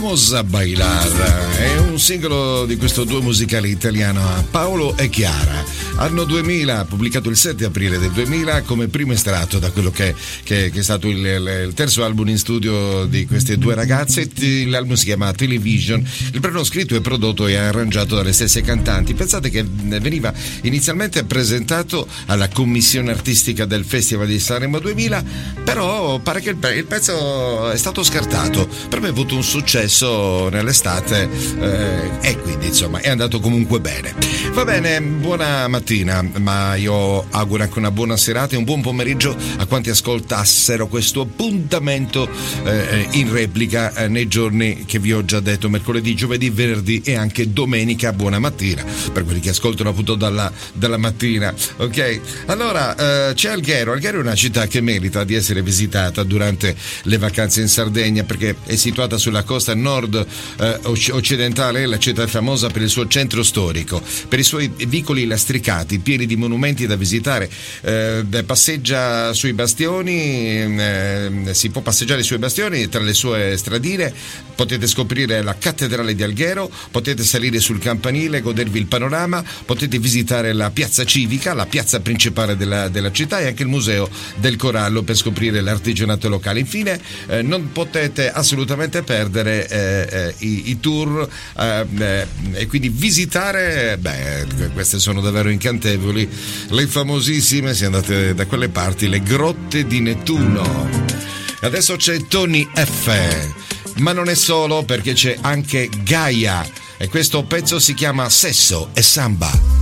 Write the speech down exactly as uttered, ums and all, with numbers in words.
Vamos a bailar è un singolo di questo duo musicale italiano, Paolo e Chiara, anno duemila, pubblicato il sette aprile del duemila come primo estratto da quello che, che, che è stato il, il terzo album in studio di queste due ragazze. L'album si chiama Television, il brano scritto e prodotto e arrangiato dalle stesse cantanti. Pensate che veniva inizialmente presentato alla commissione artistica del Festival di Sanremo duemila, però pare che il, il pezzo è stato scartato, per me ha avuto un successo nell'estate eh, e quindi insomma è andato comunque bene. Va bene, buona mattina, ma io auguro anche una buona serata e un buon pomeriggio a quanti ascoltassero questo appuntamento eh, in replica eh, nei giorni che vi ho già detto, mercoledì, giovedì, venerdì e anche domenica. Buona mattina per quelli che ascoltano appunto dalla, dalla mattina, ok? Allora eh, c'è Alghero. Alghero è una città che merita di essere visitata durante le vacanze in Sardegna, perché è situata sulla costa nord eh, occidentale. La città è famosa per il suo centro storico, per i suoi vicoli lastricati pieni di monumenti da visitare. Eh, passeggia sui bastioni, eh, si può passeggiare sui bastioni tra le sue stradine, potete scoprire la cattedrale di Alghero, potete salire sul campanile, godervi il panorama, potete visitare la piazza civica, la piazza principale della, della città, e anche il museo del corallo per scoprire l'artigianato locale. Infine eh, non potete assolutamente perdere eh, eh, i, i tour eh, eh, e quindi visitare, beh, queste sono davvero incantevoli, le famosissime, se andate da quelle parti, le grotte di Nettuno. Adesso c'è Tony F, ma non è solo, perché c'è anche Gaia e questo pezzo si chiama Sesso e Samba.